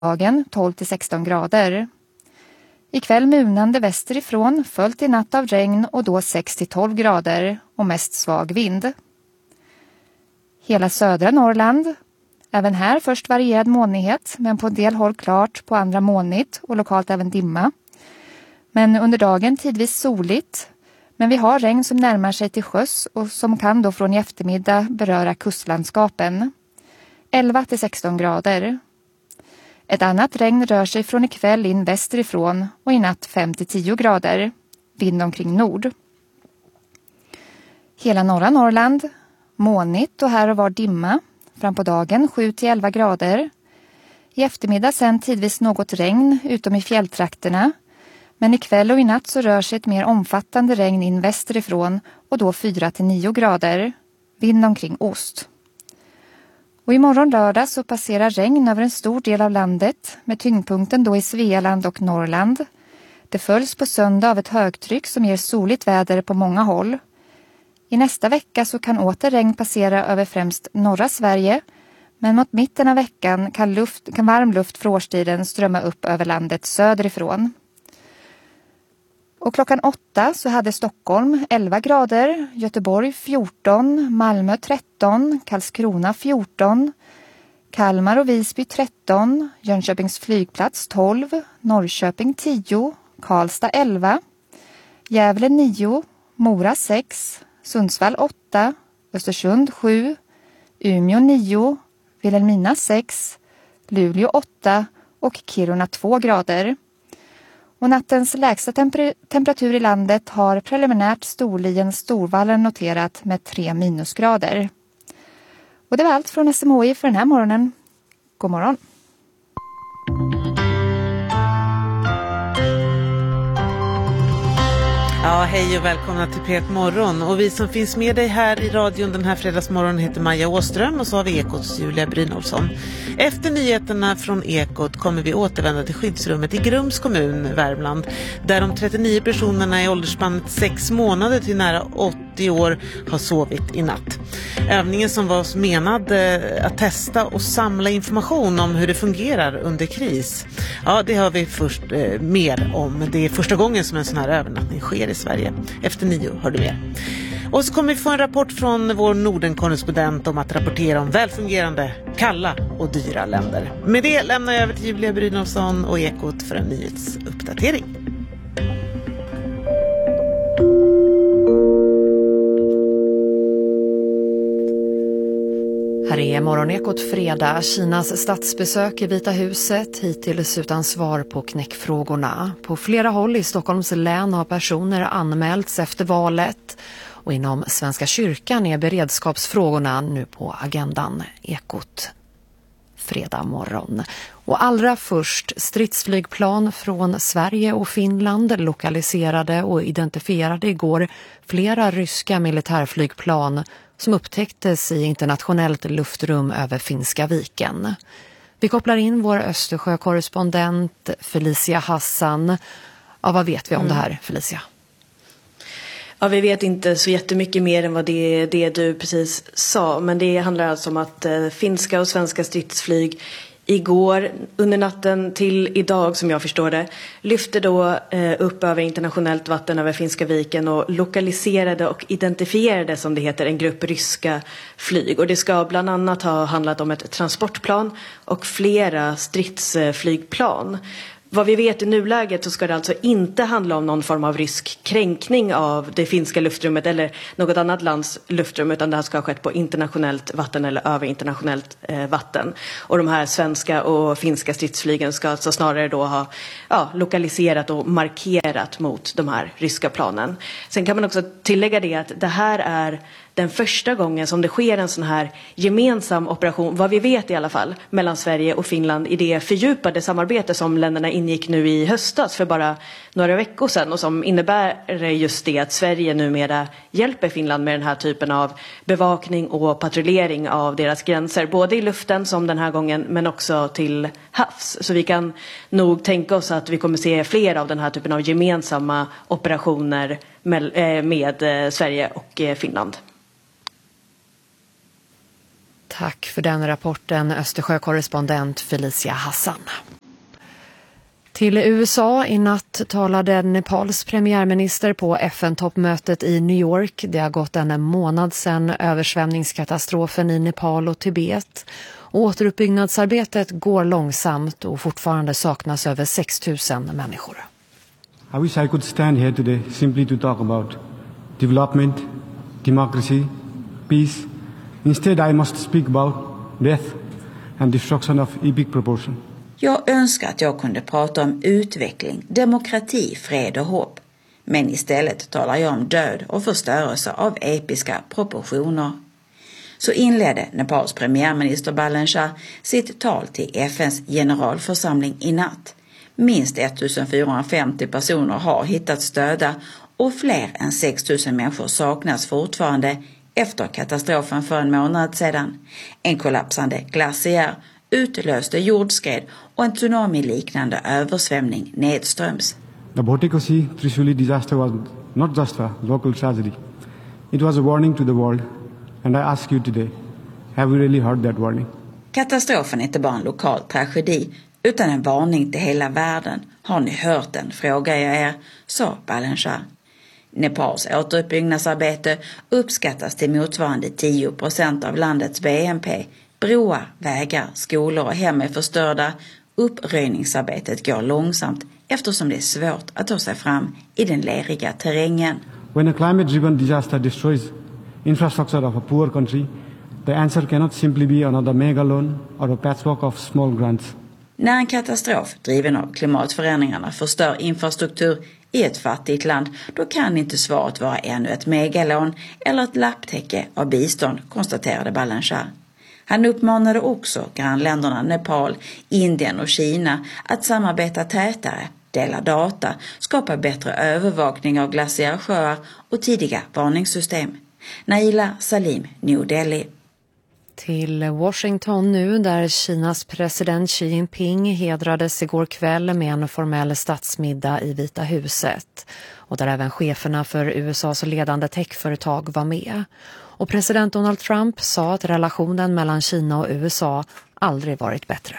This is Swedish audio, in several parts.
dagen 12-16 grader. Ikväll munande västerifrån, följt i natt av regn och då 6-12 grader och mest svag vind. Hela södra Norrland. Även här först varierad molnighet, men på en del håll klart, på andra molnigt och lokalt även dimma. Men under dagen tidvis soligt. Men vi har regn som närmar sig till sjöss och som kan då från i eftermiddag beröra kustlandskapen. 11-16 grader. Ett annat regn rör sig från ikväll in västerifrån och i natt 5-10 grader. Vind omkring nord. Hela norra Norrland. Molnigt och här och var dimma. Fram på dagen 7-11 grader. I eftermiddag sen tidvis något regn utom i fjälltrakterna. Men ikväll och i natt så rör sig ett mer omfattande regn in västerifrån och då 4-9 grader. Vind omkring ost. Och imorgon lördag så passerar regn över en stor del av landet med tyngdpunkten då i Svealand och Norrland. Det följs på söndag av ett högtryck som ger soligt väder på många håll. I nästa vecka så kan åter regn passera över främst norra Sverige, men mot mitten av veckan kan varm luft för årstiden strömma upp över landet söderifrån. Och klockan 8 så hade Stockholm 11 grader, Göteborg 14, Malmö 13, Karlskrona 14, Kalmar och Visby 13, Jönköpings flygplats 12, Norrköping 10, Karlstad 11, Gävle 9, Mora 6, Sundsvall 8, Östersund 7, Umeå 9, Vilhelmina 6, Luleå 8 och Kiruna 2 grader. Och nattens lägsta temperatur i landet har preliminärt Storlien Storvallen noterat med 3 minusgrader. Och det var allt från SMHI för den här morgonen. God morgon! Ja, hej och välkomna till P1 Morgon. Och vi som finns med dig här i radion den här fredagsmorgonen heter Maja Åström och så har vi Ekots Julia Brynolfsson. Efter nyheterna från Ekot kommer vi återvända till skyddsrummet i Grums kommun, Värmland, där de 39 personerna i åldersspannet 6 månader till nära 80 år har sovit i natt. Övningen som var menad att testa och samla information om hur det fungerar under kris. Ja, det har vi först mer om. Det är första gången som en sån här övernattning sker i Sverige. Efter 9 hör du mer. Och så kommer vi få en rapport från vår Norden-korrespondent om att rapportera om välfungerande, kalla och dyra länder. Med det lämnar jag över till Julia Brynolfsson och Ekot för en nyhetsuppdatering. Här är Morgonekot fredag. Kinas statsbesök i Vita huset, hittills utan svar på knäckfrågorna. På flera håll i Stockholms län har personer anmälts efter valet. Och inom Svenska kyrkan är beredskapsfrågorna nu på agendan. Ekot fredag morgon. Och allra först, stridsflygplan från Sverige och Finland lokaliserade och identifierade igår flera ryska militärflygplan som upptäcktes i internationellt luftrum över Finska viken. Vi kopplar in vår Östersjökorrespondent Felicia Hassan. Ja, vad vet vi om det här, Felicia? Ja, vi vet inte så jättemycket mer än vad det du precis sa. Men det handlar alltså om att finska och svenska stridsflyg igår under natten till idag, som jag förstår det, lyfte då upp över internationellt vatten över Finska viken och lokaliserade och identifierade, som det heter, en grupp ryska flyg. Och det ska bland annat ha handlat om ett transportplan och flera stridsflygplan. Vad vi vet i nuläget så ska det alltså inte handla om någon form av rysk kränkning av det finska luftrummet eller något annat lands luftrum, utan det här ska ha skett på internationellt vatten eller över internationellt vatten. Och de här svenska och finska stridsflygen ska alltså snarare då ha lokaliserat och markerat mot de här ryska planen. Sen kan man också tillägga det att det här är den första gången som det sker en sån här gemensam operation, vad vi vet i alla fall, mellan Sverige och Finland i det fördjupade samarbete som länderna ingick nu i höstas för bara några veckor sedan, och som innebär just det att Sverige numera hjälper Finland med den här typen av bevakning och patrullering av deras gränser, både i luften som den här gången men också till havs. Så vi kan nog tänka oss att vi kommer se fler av den här typen av gemensamma operationer med Sverige och Finland. Tack för den rapporten, Östersjökorrespondent Felicia Hassan. Till USA i natt talade Nepals premiärminister på FN-toppmötet i New York. Det har gått en månad sedan översvämningskatastrofen i Nepal och Tibet. Återuppbyggnadsarbetet går långsamt och fortfarande saknas över 6 000 människor. I wish I could stand here today simply to talk about development, democracy, peace. Instead I must speak about death and destruction of epic proportion. Jag önskar att jag kunde prata om utveckling, demokrati, fred och hopp. Men istället talar jag om död och förstörelse av episka proportioner. Så inledde Nepals premiärminister Balen Shah sitt tal till FNs generalförsamling i natt. Minst 1450 personer har hittats döda och fler än 6 000 människor saknas fortfarande efter katastrofen för en månad sedan. En kollapsande glaciär utlöste jordskred och en tsunami-liknande översvämning nedströms. The Bhotekoshi Trishuli disaster was not just a local tragedy. It was a warning to the world. And I ask you today, have you really heard that warning? Katastrofen är inte bara en lokal tragedi utan en varning till hela världen. Har ni hört den, frågar jag er, sa Balen Shah. Nepals återuppbyggnadsarbete uppskattas till motsvarande 10% av landets BNP. Broar, vägar, skolor och hem är förstörda. Uppröjningsarbetet går långsamt eftersom det är svårt att ta sig fram i den leriga terrängen. When a climate-driven disaster destroys infrastructure of a poor country, the answer cannot simply be another mega loan or a patchwork of small grants. När en katastrof driven av klimatförändringarna förstör infrastruktur i ett fattigt land, då kan inte svaret vara ännu ett megalån eller ett lapptäcke av bistånd, konstaterade Balen Shah. Han uppmanade också grannländerna Nepal, Indien och Kina att samarbeta tätare, dela data, skapa bättre övervakning av glaciärsjöar och tidiga varningssystem. Naila Salim, New Delhi. Till Washington nu, där Kinas president Xi Jinping hedrades igår kväll med en formell statsmiddag i Vita huset. Och där även cheferna för USAs ledande techföretag var med. Och president Donald Trump sa att relationen mellan Kina och USA aldrig varit bättre.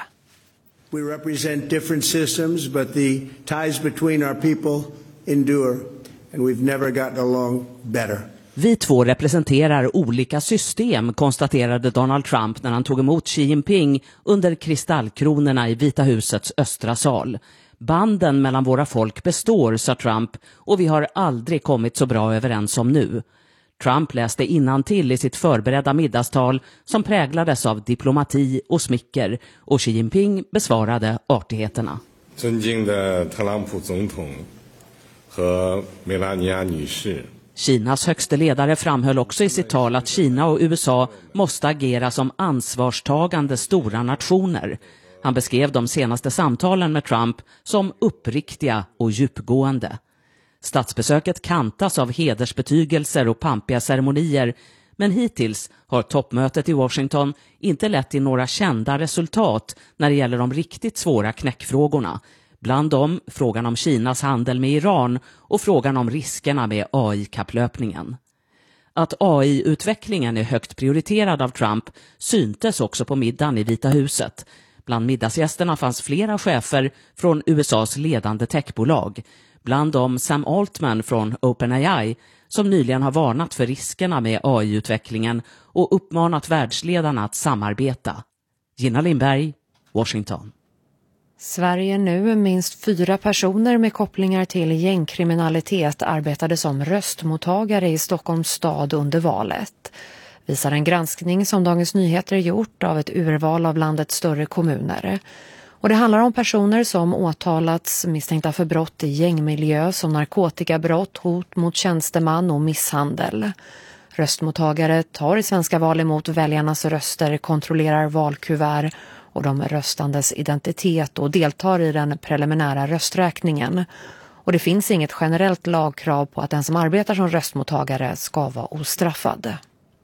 We represent different systems, but the ties between our people endure, and we've never gotten along better. Vi två representerar olika system, konstaterade Donald Trump när han tog emot Xi Jinping under kristallkronorna i Vita husets östra sal. Banden mellan våra folk består, sa Trump, och vi har aldrig kommit så bra överens som nu. Trump läste innantill i sitt förberedda middagstal som präglades av diplomati och smicker, och Xi Jinping besvarade artigheterna. 尊敬的特朗普总统和梅拉尼亚女士. Kinas högste ledare framhöll också i sitt tal att Kina och USA måste agera som ansvarstagande stora nationer. Han beskrev de senaste samtalen med Trump som uppriktiga och djupgående. Statsbesöket kantas av hedersbetygelser och pampiga ceremonier, men hittills har toppmötet i Washington inte lett till några kända resultat när det gäller de riktigt svåra knäckfrågorna. Bland dem frågan om Kinas handel med Iran och frågan om riskerna med AI-kapplöpningen. Att AI-utvecklingen är högt prioriterad av Trump syntes också på middagen i Vita huset. Bland middagsgästerna fanns flera chefer från USAs ledande techbolag. Bland dem Sam Altman från OpenAI, som nyligen har varnat för riskerna med AI-utvecklingen och uppmanat världsledarna att samarbeta. Gina Lindberg, Washington. Sverige nu, minst 4 personer med kopplingar till gängkriminalitet arbetade som röstmottagare i Stockholms stad under valet. Visar en granskning som Dagens Nyheter gjort av ett urval av landets större kommuner. Och det handlar om personer som åtalats misstänkta för brott i gängmiljö som narkotikabrott, hot mot tjänsteman och misshandel. Röstmottagare tar i svenska val emot väljarnas röster, kontrollerar valkuvert och de röstandes identitet och deltar i den preliminära rösträkningen. Och det finns inget generellt lagkrav på att den som arbetar som röstmottagare ska vara ostraffad.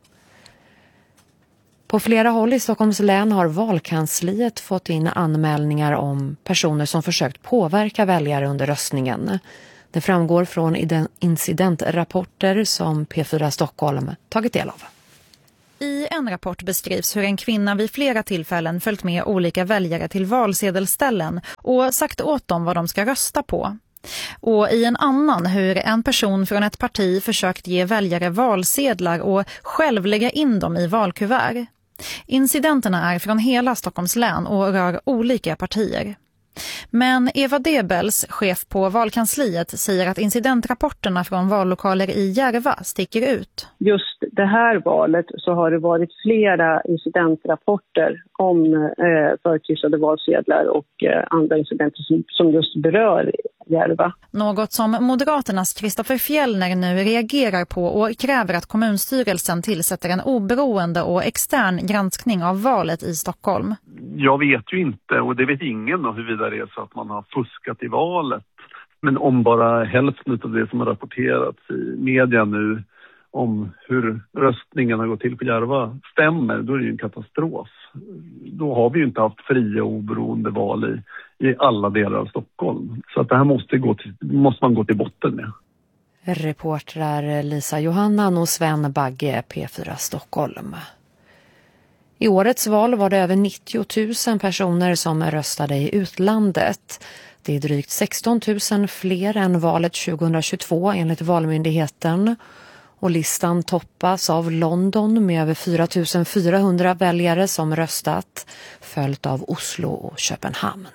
På flera håll i Stockholms län har valkansliet fått in anmälningar om personer som försökt påverka väljare under röstningen. Det framgår från incidentrapporter som P4 Stockholm tagit del av. I en rapport beskrivs hur en kvinna vid flera tillfällen följt med olika väljare till valsedelställen och sagt åt dem vad de ska rösta på. Och i en annan hur en person från ett parti försökt ge väljare valsedlar och själv lägga in dem i valkuvert. Incidenterna är från hela Stockholms län och rör olika partier. Men Eva Debels, chef på valkansliet, säger att incidentrapporterna från vallokaler i Järva sticker ut. Just det här valet så har det varit flera incidentrapporter om förkryssade valsedlar och andra incidenter som just berör Järva. Något som Moderaternas Kristoffer Fjellner nu reagerar på och kräver att kommunstyrelsen tillsätter en oberoende och extern granskning av valet i Stockholm. Jag vet ju inte, och det vet ingen om huruvida det är så att man har fuskat i valet. Men om bara hälften av det som har rapporterats i media nu om hur röstningen har gått till på Järva stämmer, då är det ju en katastrof. Då har vi ju inte haft fria och oberoende val i alla delar av Stockholm. Så att det här måste man gå till botten med. Reportrar Lisa Johannan och Sven Bagge, P4 Stockholm. I årets val var det över 90 000 personer som röstade i utlandet. Det är drygt 16 000 fler än valet 2022 enligt Valmyndigheten. Och listan toppas av London med över 4 400 väljare som röstat, följt av Oslo och Köpenhamn.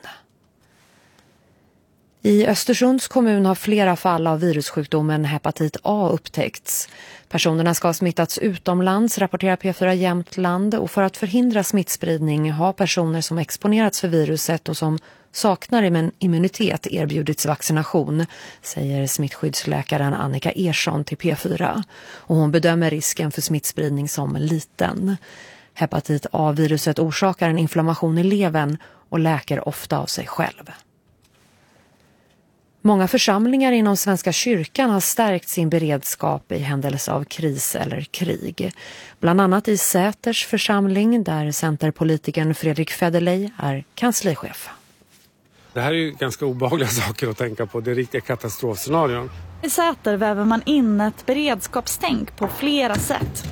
I Östersunds kommun har flera fall av virussjukdomen hepatit A upptäckts. Personerna ska ha smittats utomlands, rapporterar P4 Jämtland, och för att förhindra smittspridning har personer som exponerats för viruset och som saknar immunitet erbjudits vaccination, säger smittskyddsläkaren Annika Ersson till P4. Och hon bedömer risken för smittspridning som liten. Hepatit A-viruset orsakar en inflammation i levern och läker ofta av sig själv. Många församlingar inom Svenska kyrkan har stärkt sin beredskap i händelse av kris eller krig. Bland annat i Säters församling där centerpolitikern Fredrik Federley är kanslichef. Det här är ju ganska obehagliga saker att tänka på. Det är riktiga katastrofscenarion. I Säter väver man in ett beredskapstänk på flera sätt.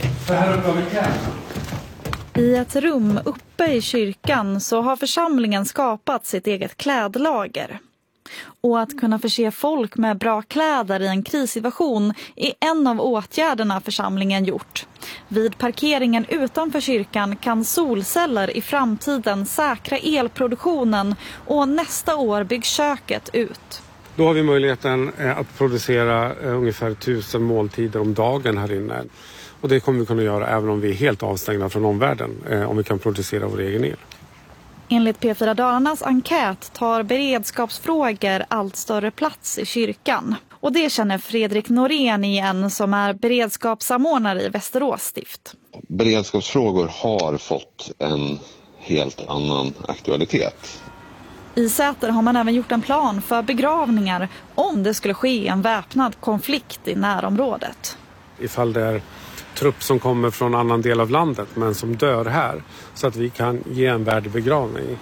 I ett rum uppe i kyrkan så har församlingen skapat sitt eget klädlager. Och att kunna förse folk med bra kläder i en krissituation är en av åtgärderna församlingen gjort. Vid parkeringen utanför kyrkan kan solceller i framtiden säkra elproduktionen och nästa år byggs köket ut. Då har vi möjligheten att producera ungefär 1000 måltider om dagen här inne. Och det kommer vi kunna göra även om vi är helt avstängda från omvärlden, om vi kan producera vår egen el. Enligt P4 Dalarnas enkät tar beredskapsfrågor allt större plats i kyrkan. Och det känner Fredrik Norén igen som är beredskapssamordnare i Västerås stift. Beredskapsfrågor har fått en helt annan aktualitet. I Säter har man även gjort en plan för begravningar om det skulle ske en väpnad konflikt i närområdet. Ifall det är trupp som kommer från annan del av landet men som dör här, så att vi kan ge en värdig begravning.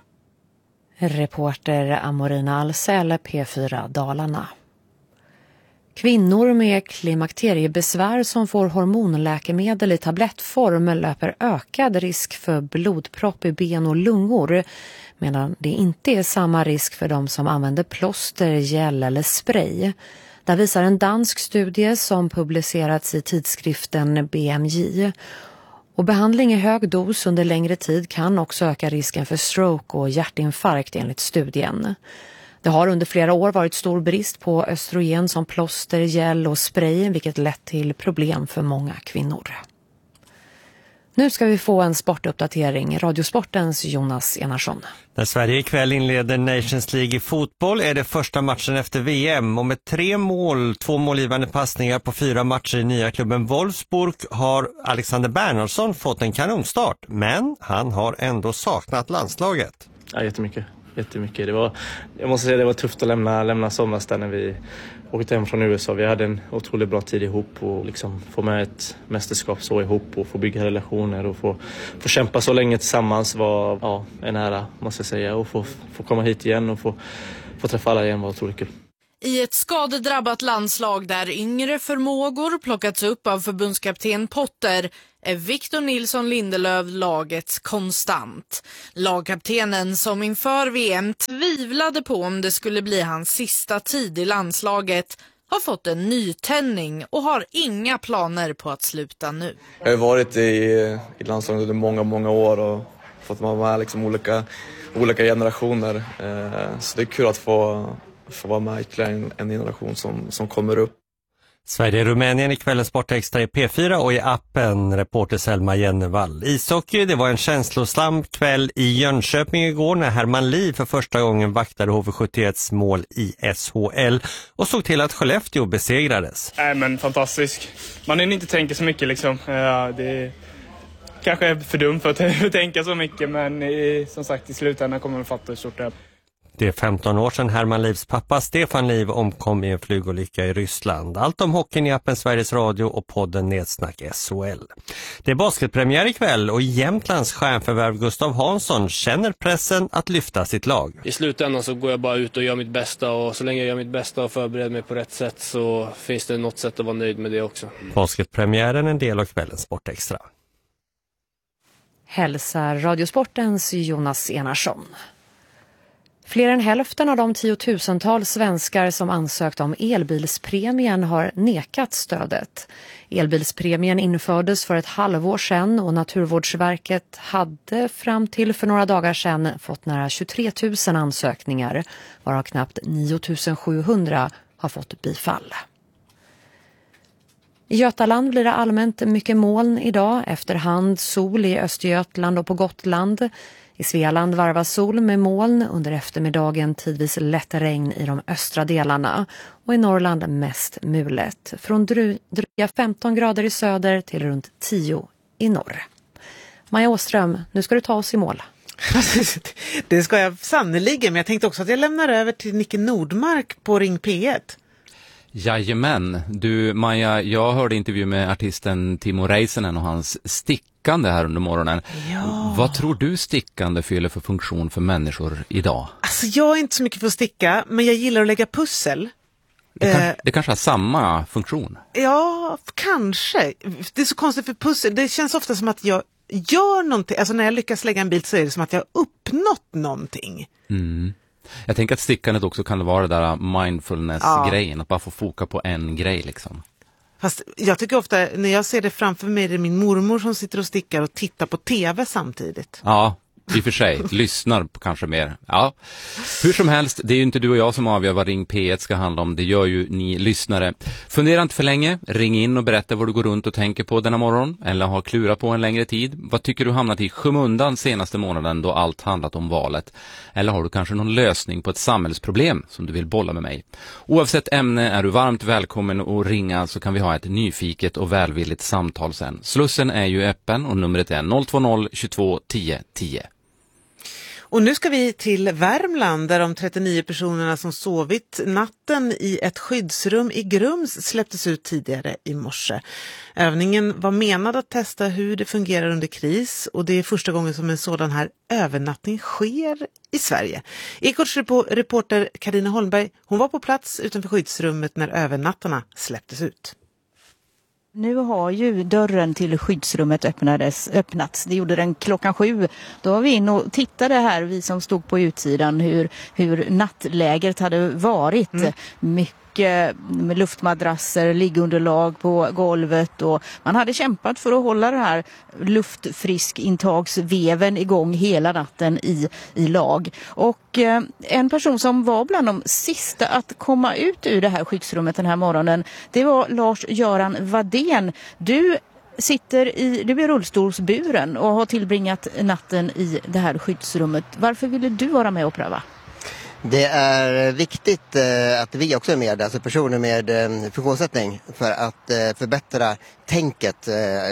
Reporter Amorina Alsell, P4 Dalarna. Kvinnor med klimakteriebesvär som får hormonläkemedel i tablettform löper ökad risk för blodpropp i ben och lungor, medan det inte är samma risk för de som använder plåster, gel eller spray. Där visar en dansk studie som publicerats i tidskriften BMJ. Och behandling i hög dos under längre tid kan också öka risken för stroke och hjärtinfarkt enligt studien. Det har under flera år varit stor brist på östrogen som plåster, gel och spray, vilket lett till problem för många kvinnor. Nu ska vi få en sportuppdatering. Radiosportens Jonas Enarsson. När Sverige ikväll inleder Nations League i fotboll är det första matchen efter VM. Och med 2 målgivande passningar på 4 matcher i nya klubben Wolfsburg har Alexander Bernhardsson fått en kanonstart. Men han har ändå saknat landslaget. Ja, jättemycket. Jag måste säga att det var tufft att lämna somras där när vi åkte hem från USA. Vi hade en otroligt bra tid ihop och liksom få med ett mästerskap så ihop och få bygga relationer och få kämpa så länge tillsammans var en ära, måste jag säga. Och få komma hit igen och få träffa alla igen var otroligt kul. I ett skadedrabbat landslag där yngre förmågor plockats upp av förbundskapten Potter är Victor Nilsson Lindelöf lagets konstant. Lagkaptenen som inför VM tvivlade på om det skulle bli hans sista tid i landslaget har fått en nytändning och har inga planer på att sluta nu. Jag har varit i landslaget under många år och fått vara med liksom olika generationer. Så det är kul att få vara med ytterligare en generation som kommer upp. Sverige-Rumänien i kvällens Sportextra i P4 och i appen reporter Selma Jennevall. Ishockey, det var en känslosam kväll i Jönköping igår när Herman Liv för första gången vaktade HV71s mål i SHL och såg till att Skellefteå besegrades. Men fantastisk. Man hinner inte tänka så mycket liksom. Det kanske är för dumt för att tänka så mycket, men som sagt i slutändan kommer man fatta hur stort det är. Det är 15 år sedan Herman Livs pappa Stefan Liv omkom i en flygolycka i Ryssland. Allt om hockeyn i appen Sveriges Radio och podden Nedsnack SHL. Det är basketpremiär ikväll och Jämtlands stjärnförvärv Gustav Hansson känner pressen att lyfta sitt lag. I slutändan så går jag bara ut och gör mitt bästa, och så länge jag gör mitt bästa och förbereder mig på rätt sätt så finns det något sätt att vara nöjd med det också. Basketpremiären är en del av kvällens Sportextra. Hälsar Radiosportens Jonas Enarsson. Fler än hälften av de tiotusentals svenskar som ansökt om elbilspremien har nekat stödet. Elbilspremien infördes för ett halvår sedan och Naturvårdsverket hade fram till för några dagar sedan fått nära 23 000 ansökningar, varav knappt 9 700 har fått bifall. I Götaland blir det allmänt mycket moln idag, efterhand sol i Östergötland och på Gotland. I Svealand varvas sol med moln, under eftermiddagen tidvis lätt regn i de östra delarna och i Norrland mest mulet. Från dryga 15 grader i söder till runt 10 i norr. Maja Åström, nu ska du ta oss i mål. Det ska jag sannoliken, men jag tänkte också att jag lämnar över till Nicke Nordmark på Ring P1. Jajamän, du Maja, jag hörde intervju med artisten Timo Räisänen och hans stickande här under morgonen. Ja. Vad tror du stickande fyller för funktion för människor idag? Alltså jag är inte så mycket för att sticka, men jag gillar att lägga pussel. Det kanske har samma funktion. Ja, kanske. Det är så konstigt för pussel. Det känns ofta som att jag gör någonting. Alltså när jag lyckas lägga en bild så är det som att jag har uppnått någonting. Mm. Jag tänker att stickandet också kan vara det där mindfulness-grejen. Att bara få foka på en grej liksom. Fast jag tycker ofta, när jag ser det framför mig, det är min mormor som sitter och stickar och tittar på tv samtidigt. Ja, i och för sig. Lyssnar på kanske mer. Ja. Hur som helst, det är ju inte du och jag som avgör vad Ring P1 ska handla om. Det gör ju ni lyssnare. Fundera inte för länge. Ring in och berätta vad du går runt och tänker på denna morgon. Eller har klurat på en längre tid. Vad tycker du hamnat i skymundan senaste månaden då allt handlat om valet? Eller har du kanske någon lösning på ett samhällsproblem som du vill bolla med mig? Oavsett ämne är du varmt välkommen att ringa, så kan vi ha ett nyfiket och välvilligt samtal sen. Slussen är ju öppen och numret är 020 22 10 10. Och nu ska vi till Värmland där de 39 personerna som sovit natten i ett skyddsrum i Grums släpptes ut tidigare i morse. Övningen var menad att testa hur det fungerar under kris, och det är första gången som en sådan här övernattning sker i Sverige. Ekots reporter Karina Holmberg, hon var på plats utanför skyddsrummet när övernattarna släpptes ut. Nu har ju dörren till skyddsrummet öppnats. Det gjorde den 7:00. Då var vi in och tittade här, vi som stod på utsidan, hur nattläget hade varit. Mycket med luftmadrasser, liggunderlag på golvet, och man hade kämpat för att hålla det här luftfriskintagsveven igång hela natten i lag. Och en person som var bland de sista att komma ut ur det här skyddsrummet den här morgonen, det var Lars-Göran Wadén. Du är rullstolsburen och har tillbringat natten i det här skyddsrummet. Varför ville du vara med och pröva? Det är viktigt att vi också är med, alltså personer med funktionsnedsättning, för att förbättra tänket,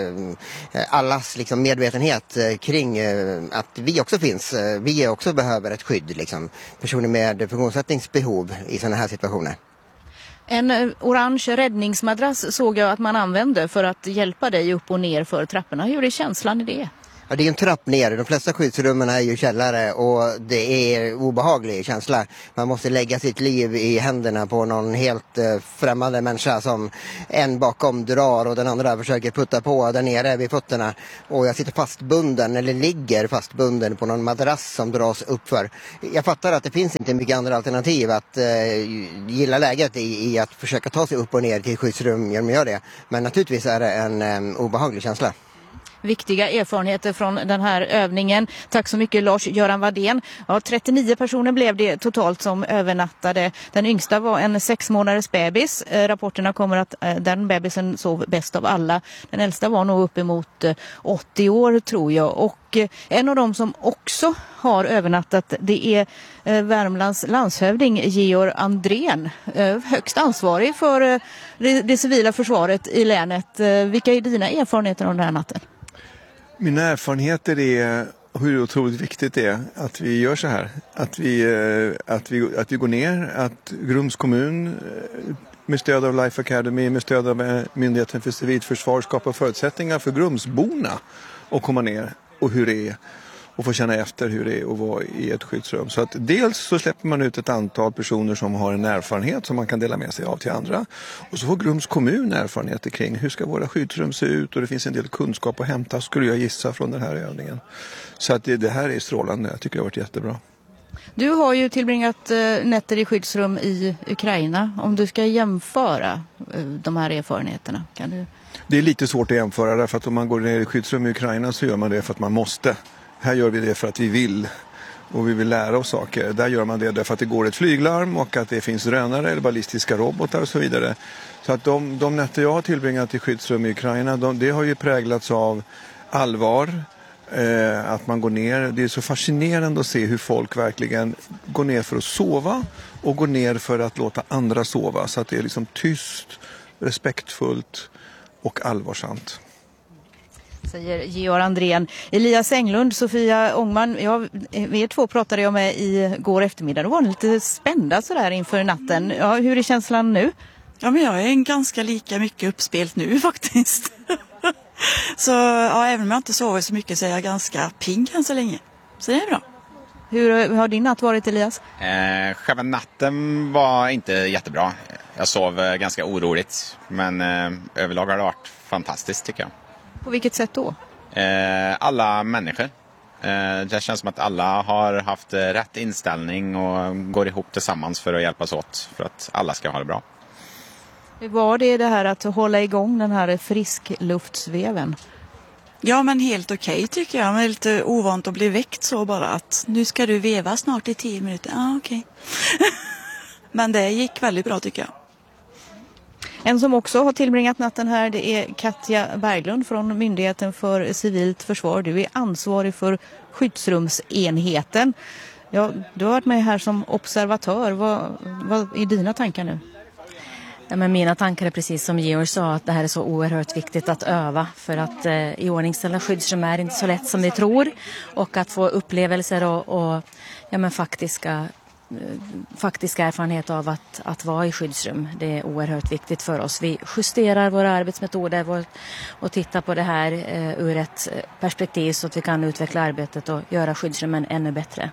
allas liksom medvetenhet kring att vi också finns. Vi också behöver ett skydd, liksom. Personer med funktionsnedsättningsbehov i sådana här situationer. En orange räddningsmadrass såg jag att man använde för att hjälpa dig upp och ner för trapporna. Hur är känslan i det? Ja, det är en trapp ner. De flesta skyddsrummen är ju källare och det är obehaglig känsla. Man måste lägga sitt liv i händerna på någon helt främmande människa som en bakom drar och den andra försöker putta på där nere vid fötterna. Och jag sitter fastbunden eller ligger fastbunden på någon madrass som dras uppför. Jag fattar att det finns inte mycket andra alternativ att gilla läget i att försöka ta sig upp och ner till skyddsrum genom att göra det. Men naturligtvis är det en obehaglig känsla. Viktiga erfarenheter från den här övningen. Tack så mycket Lars-Göran Wadén. Ja, 39 personer blev det totalt som övernattade. Den yngsta var en 6 månaders bebis. Rapporterna kommer att den bebisen sov bäst av alla. Den äldsta var nog uppemot 80 år tror jag. Och en av dem som också har övernattat, det är Värmlands landshövding Georg Andrén. Högst ansvarig för det civila försvaret i länet. Vilka är dina erfarenheter om den här natten? Mina erfarenheter är hur otroligt viktigt det är att vi gör så här. Att vi går ner, att Grums kommun med stöd av Life Academy, med stöd av Myndigheten för civilt försvar skapar förutsättningar för Grumsborna att komma ner och hur det är. Och få känna efter hur det är att vara i ett skyddsrum. Så att dels så släpper man ut ett antal personer som har en erfarenhet som man kan dela med sig av till andra. Och så får Grums kommun erfarenheter kring hur ska våra skyddsrum se ut. Och det finns en del kunskap att hämta, skulle jag gissa, från den här övningen. Så att det här är strålande. Jag tycker det har varit jättebra. Du har ju tillbringat nätter i skyddsrum i Ukraina. Om du ska jämföra de här erfarenheterna, kan du? Det är lite svårt att jämföra därför att om man går ner i skyddsrum i Ukraina så gör man det för att man måste. Här gör vi det för att vi vill och vi vill lära oss saker. Där gör man det därför att det går ett flyglarm och att det finns drönare eller ballistiska robotar och så vidare. Så att de nätter jag har tillbringat i skyddsrum i Ukraina, det har ju präglats av allvar, att man går ner. Det är så fascinerande att se hur folk verkligen går ner för att sova och går ner för att låta andra sova. Så att det är liksom tyst, respektfullt och allvarsamt. Säger Georg Andrén. Elias Englund, Sofia Ångman, vi två pratade jag med i går eftermiddag. Då var ni lite spända sådär inför natten. Ja, hur är känslan nu? Ja, men jag är ganska lika mycket uppspelt nu faktiskt. Så ja, även om jag inte sover så mycket så är jag ganska pigg än så länge. Så det är bra. Hur har din natt varit, Elias? Själva natten var inte jättebra. Jag sov ganska oroligt, men överlag har det varit fantastiskt tycker jag. På vilket sätt då? Alla människor. Det känns som att alla har haft rätt inställning och går ihop tillsammans för att hjälpas åt för att alla ska ha det bra. Hur var det här att hålla igång den här friskluftsveven? Ja, men helt okej tycker jag. Men det är lite ovant att bli väckt så bara att nu ska du veva snart i 10 minuter. Ja, okej. Men det gick väldigt bra tycker jag. En som också har tillbringat natten här, det är Katja Berglund från Myndigheten för civilt försvar. Du är ansvarig för skyddsrumsenheten. Ja, du har varit med här som observatör. Vad är dina tankar nu? Ja, men mina tankar är precis som Georg sa, att det här är så oerhört viktigt att öva för att iordningställa skyddsrum är inte så lätt som vi tror, och att få upplevelser och ja, men faktisk erfarenhet av att vara i skyddsrum. Det är oerhört viktigt för oss. Vi justerar våra arbetsmetoder och tittar på det här ur ett perspektiv så att vi kan utveckla arbetet och göra skyddsrummen ännu bättre.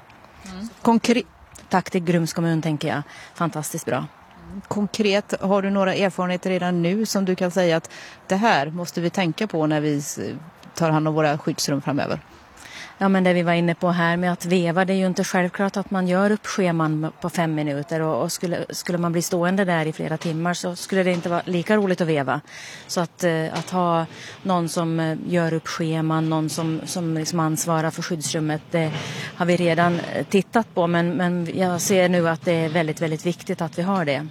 Tack till Grums kommun tänker jag. Fantastiskt bra. Konkret, har du några erfarenheter redan nu som du kan säga att det här måste vi tänka på när vi tar hand om våra skyddsrum framöver? Ja, men det vi var inne på här med att veva, det är ju inte självklart att man gör upp scheman på 5 minuter och skulle man bli stående där i flera timmar så skulle det inte vara lika roligt att veva. Så att ha någon som gör upp scheman, någon som liksom ansvarar för skyddsrummet, det har vi redan tittat på, men jag ser nu att det är väldigt, väldigt viktigt att vi har det.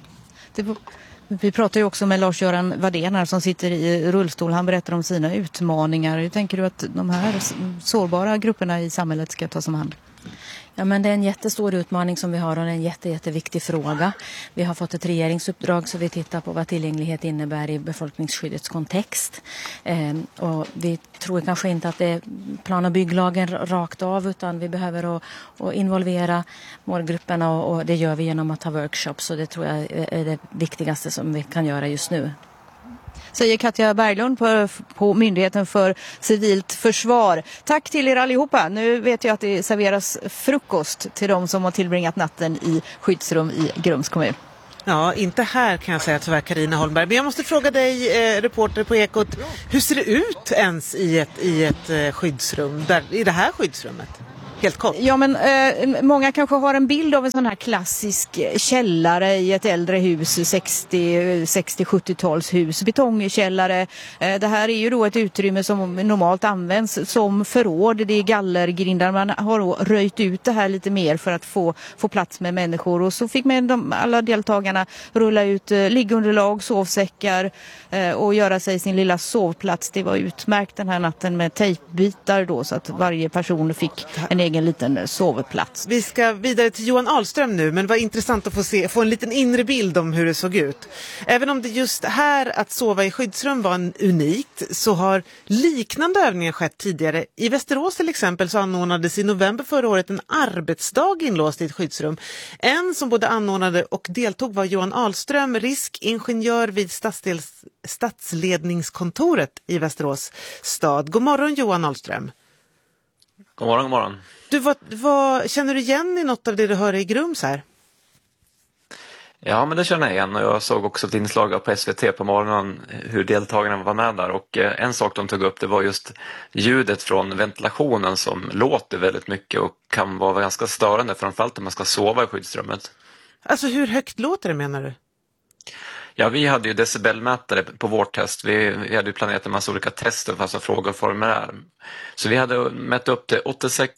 Vi pratar ju också med Lars-Göran Wadén här som sitter i rullstol. Han berättar om sina utmaningar. Hur tänker du att de här sårbara grupperna i samhället ska tas om hand? Ja, men det är en jättestor utmaning som vi har och det är en jätteviktig fråga. Vi har fått ett regeringsuppdrag så vi tittar på vad tillgänglighet innebär i befolkningsskyddets kontext. Och vi tror kanske inte att det är plan- och bygglagen rakt av, utan vi behöver att involvera målgrupperna och det gör vi genom att ha workshops, så det tror jag är det viktigaste som vi kan göra just nu. Säger Katja Berglund på Myndigheten för civilt försvar. Tack till er allihopa. Nu vet jag att det serveras frukost till de som har tillbringat natten i skyddsrum i Grums kommun. Ja, inte här kan jag säga tyvärr, Carina Holmberg. Men jag måste fråga dig, reporter på Ekot, hur ser det ut ens i ett skyddsrum, i det här skyddsrummet? Helt kort. Ja, men många kanske har en bild av en sån här klassisk källare i ett äldre hus, 60-70-talshus, betongkällare. Det här är ju då ett utrymme som normalt används som förråd. Det är gallergrindar. Man har då röjt ut det här lite mer för att få plats med människor. Och så fick man alla deltagarna rulla ut liggunderlag, sovsäckar och göra sig sin lilla sovplats. Det var utmärkt den här natten med tejpbitar då, så att varje person fick en egen liten sovplats. Vi ska vidare till Johan Ahlström nu, men vad intressant att få en liten inre bild om hur det såg ut. Även om det just här att sova i skyddsrum var unikt, så har liknande övningar skett tidigare. I Västerås till exempel så anordnades i november förra året en arbetsdag inlåst i ett skyddsrum. En som både anordnade och deltog var Johan Ahlström, riskingenjör vid stadsledningskontoret i Västerås stad. God morgon Johan Ahlström. God morgon, god morgon. Du, vad känner du igen i något av det du hör i Grums här? Ja, men det känner jag igen, och jag såg också ett inslag på SVT på morgonen hur deltagarna var med där, och en sak de tog upp, det var just ljudet från ventilationen som låter väldigt mycket och kan vara ganska störande, framförallt om man ska sova i skyddsrummet. Alltså hur högt låter det, menar du? Ja, vi hade ju decibelmätare på vårt test. Vi hade ju planerat en massa olika tester, alltså frågor och formulär. Så vi hade mätt upp till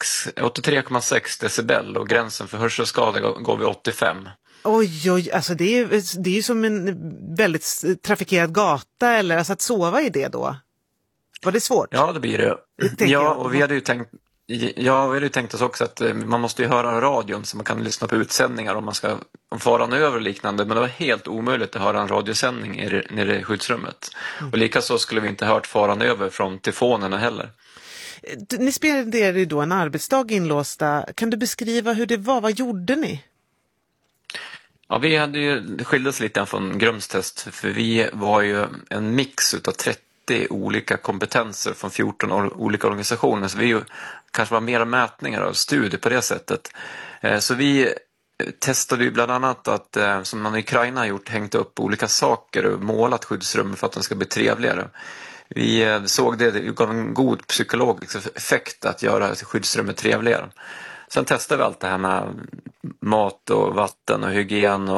83,6 decibel, och gränsen för hörselskada går vid 85. Oj, alltså det är ju som en väldigt trafikerad gata, eller alltså att sova i det då. Var det svårt? Ja, det blir det. Ja, och vi hade ju tänkt oss också att man måste ju höra radion så man kan lyssna på utsändningar om man ska om faran över och liknande, men det var helt omöjligt att höra en radiosändning nere i skyddsrummet. Och likaså skulle vi inte hört faran över från telefonerna heller. Ni spenderade ju då en arbetsdag inlåsta. Kan du beskriva hur det var? Vad gjorde ni? Ja, vi hade ju skildes lite från Grums test, för vi var ju en mix utav 30 olika kompetenser från 14 olika organisationer, så vi ju kanske var mer mätningar och studier på det sättet. Så vi testade ju bland annat att, som man i Ukraina har gjort, hängt upp olika saker och målat skyddsrum för att de ska bli trevligare. Vi såg det gav en god psykologisk effekt att göra skyddsrummet trevligare. Sen testade vi allt det här med mat och vatten och hygien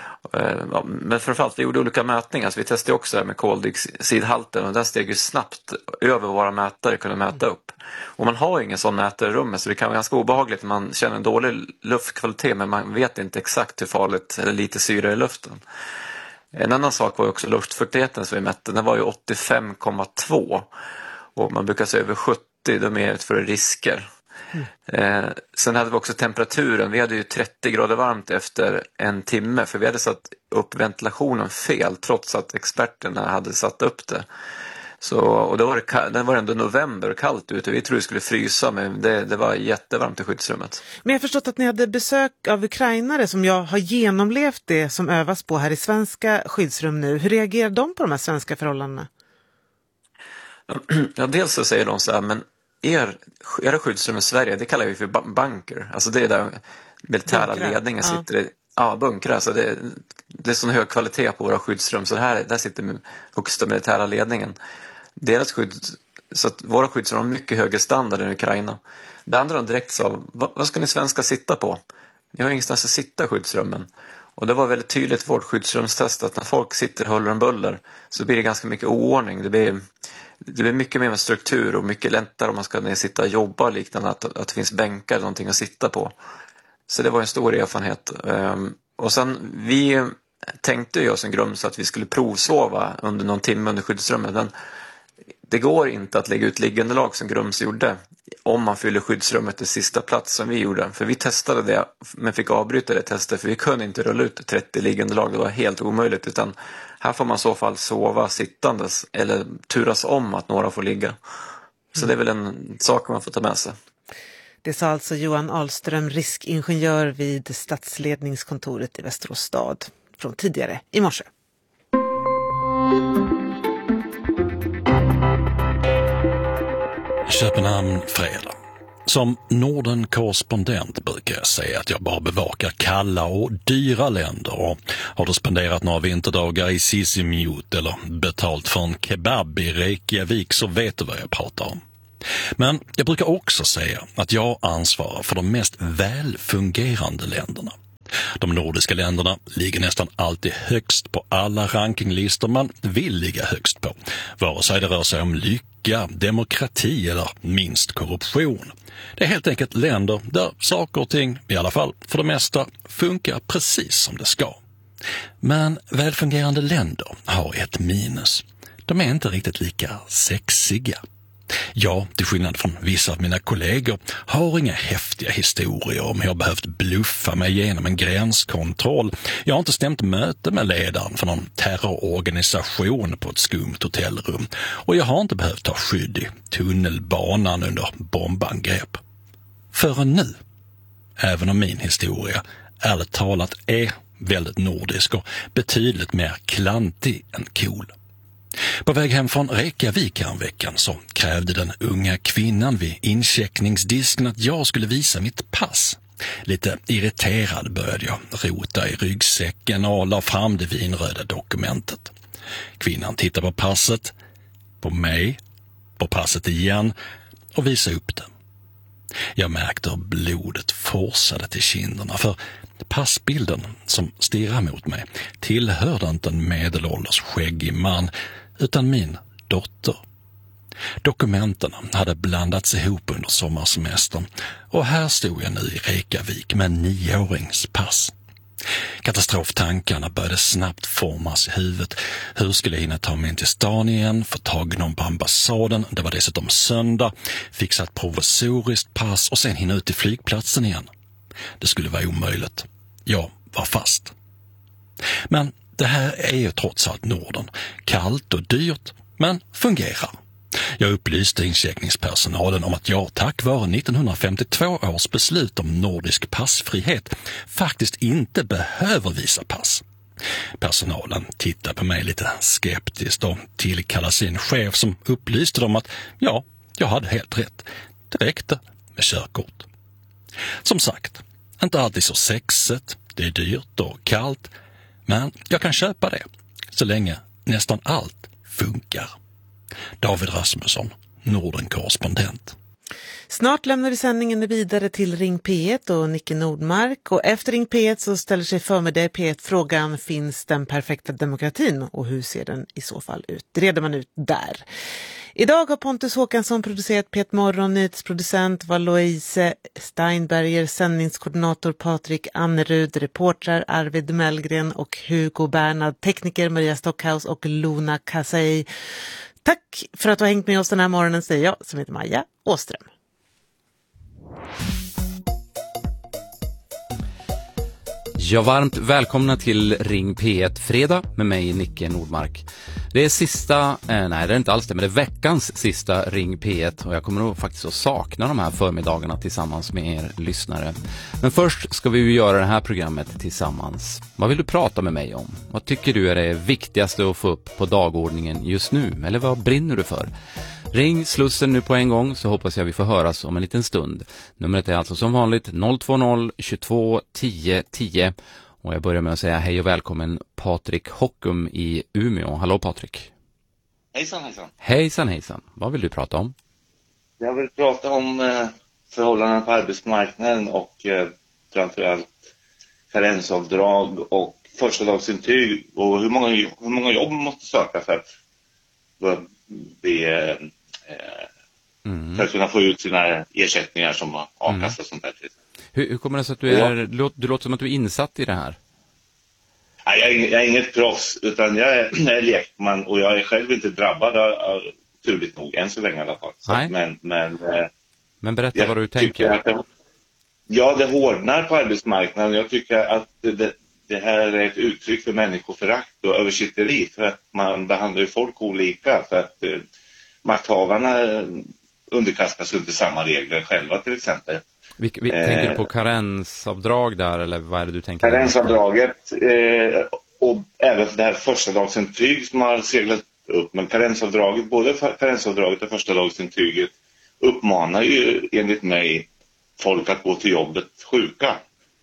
men framförallt vi gjorde olika mätningar, så vi testade också det med koldioxidhalten, och den steg ju snabbt över våra mätare kunde mäta upp. Och man har ingen sån mätare i rummet, så det kan vara ganska obehagligt när man känner en dålig luftkvalitet, men man vet inte exakt hur farligt eller lite syre i luften. En annan sak var ju också luftfuktigheten som vi mätte, den var ju 85,2, och man brukar säga över 70, de är för risker. Sen hade vi också temperaturen. Vi hade ju 30 grader varmt efter en timme, för vi hade satt upp ventilationen fel trots att experterna hade satt upp det. Och då var det ändå november och kallt ute. Vi trodde det skulle frysa, men det var jättevarmt i skyddsrummet. Men jag har förstått att ni hade besök av ukrainare som jag har genomlevt det som övas på här i svenska skyddsrum nu. Hur reagerar de på de här svenska förhållandena? Ja, dels så säger de så här, men era skyddsrum i Sverige, det kallar vi för bunker. Alltså det är där militära ledningen sitter i. Ja, bunkrar. Alltså det är sån hög kvalitet på våra skyddsrum, så där sitter högsta militära ledningen. Så att våra skyddsrum har mycket högre standard än Ukraina. Det andra de direkt sa, vad ska ni svenskar sitta på? Ni har ingenstans att sitta i skyddsrummen. Och det var väldigt tydligt vårt skyddsrumstest att när folk sitter huller och buller så blir det ganska mycket oordning. Det blir mycket mer med struktur och mycket lättare om man ska sitta och jobba och liknande, att det finns bänkar eller någonting att sitta på. Så det var en stor erfarenhet. Och sen vi tänkte ju oss en grund så att vi skulle provsova under någon timme under skyddsrummet. Men det går inte att lägga ut liggunderlag som Grums gjorde om man fyller skyddsrummet till sista plats som vi gjorde. För vi testade det men fick avbryta det testet, för vi kunde inte rulla ut 30 liggunderlag. Det var helt omöjligt, utan här får man i så fall sova sittandes eller turas om att några får ligga. Så det är väl en sak man får ta med sig. Det sa alltså Johan Ahlström, riskingenjör vid stadsledningskontoret i Västerås stad, från tidigare i morse. Köpenhamn fredag. Som Norden-korrespondent brukar jag säga att jag bara bevakar kalla och dyra länder, och har du spenderat några vinterdagar i Sisimiut eller betalt för en kebab i Reykjavik så vet du vad jag pratar om. Men jag brukar också säga att jag ansvarar för de mest välfungerande länderna. De nordiska länderna ligger nästan alltid högst på alla rankinglistor man vill ligga högst på, vare sig det rör sig om lycka, demokrati eller minst korruption. Det är helt enkelt länder där saker och ting, i alla fall för det mesta, funkar precis som det ska. Men välfungerande länder har ett minus. De är inte riktigt lika sexiga. Jag, till skillnad från vissa av mina kollegor, har inga häftiga historier om hur jag behövt bluffa mig igenom en gränskontroll. Jag har inte stämt möte med ledaren för någon terrororganisation på ett skumt hotellrum. Och jag har inte behövt ta skydd i tunnelbanan under bombangrepp. Förrän nu. Även om min historia, ärligt talat, är väldigt nordisk och betydligt mer klantig än cool. På väg hem från Reykjavik en veckan så krävde den unga kvinnan vid incheckningsdisken att jag skulle visa mitt pass. Lite irriterad började jag rota i ryggsäcken och la fram det vinröda dokumentet. Kvinnan tittade på passet, på mig, på passet igen och visade upp det. Jag märkte hur blodet forsade till kinderna, för passbilden som stirrade mot mig tillhörde inte en medelålders skäggig man utan min dotter. Dokumenten hade blandats ihop under sommarsemestern och här stod jag nu i Reykjavik med en 9-årings pass. Katastroftankarna började snabbt formas i huvudet. Hur skulle jag hinna ta mig in till stan igen, få tag i någon på ambassaden, det var dessutom söndag, fixa ett provisoriskt pass och sen hinna ut till flygplatsen igen. Det skulle vara omöjligt. Jag var fast. Men det här är ju trots allt Norden. Kallt och dyrt, men fungerar. Jag upplyste incheckningspersonalen om att jag tack vare 1952 års beslut om nordisk passfrihet faktiskt inte behöver visa pass. Personalen tittade på mig lite skeptiskt och tillkallade sin chef som upplyste dem att ja, jag hade helt rätt. Det räckte med körkort. Som sagt, inte alltid så sexigt, det är dyrt och kallt, men jag kan köpa det så länge nästan allt funkar. David Rasmusson, Norden-korrespondent. Snart lämnar vi sändningen vidare till Ring P1 och Nicke Nordmark. Och efter Ring P1 så ställer sig Förmiddag P1 frågan: finns den perfekta demokratin och hur ser den i så fall ut? Det reder man ut där. Idag har Pontus Håkansson producerat P1 Morgon, nyhetsproducent var Louise Steinberger, sändningskoordinator Patrik Annerud, reportrar Arvid Mellgren och Hugo Bernhard, tekniker Maria Stockhaus och Luna Kassai. Tack för att du har hängt med oss den här morgonen, säger jag som heter Maja Åström. Ja, varmt välkomna till Ring P1 fredag med mig Nicke Nordmark. Det är sista, nej det är inte alls det, men det är veckans sista Ring P1 och jag kommer nog faktiskt att sakna de här förmiddagarna tillsammans med er lyssnare. Men först ska vi ju göra det här programmet tillsammans. Vad vill du prata med mig om? Vad tycker du är det viktigaste att få upp på dagordningen just nu? Eller vad brinner du för? Ring Slussen nu på en gång så hoppas jag vi får höras om en liten stund. Numret är alltså som vanligt 020 22 10 10. Och jag börjar med att säga hej och välkommen Patrik Hockum i Umeå. Hallå Patrik. Hejsan, hejsan. Hejsan, hejsan. Vad vill du prata om? Jag vill prata om förhållanden på arbetsmarknaden och framförallt karensavdrag och förstadagsintyg och hur många jobb man måste söka för att för att kunna få ut sina ersättningar som a-kassa och sånt där. Hur kommer det sig att du låter som att du är insatt i det här? Nej, jag är inget proffs utan jag är lekman och jag är själv inte drabbad av turligt nog, än så länge i alla fall. Så, men berätta vad du tänker. Det hårdnar på arbetsmarknaden. Jag tycker att det här är ett uttryck för människoförakt och översitteri, för att man behandlar ju folk olika, för att makthavarna underkastas inte samma regler själva till exempel. Tänker du på karensavdrag där, eller vad är det du tänker? Karensavdraget och även det här förstadagsintyg som har seglat upp. Men karensavdraget, både karensavdraget och förstadagsintyget uppmanar ju enligt mig folk att gå till jobbet sjuka.